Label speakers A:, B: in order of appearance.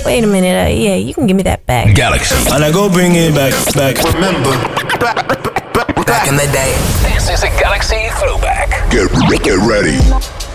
A: Wait a minute. Yeah, you can give me that back.
B: Galaxy.
C: And I go bring it back.
D: Remember, back in the day.
B: This is a Galaxy throwback.
E: Get ready.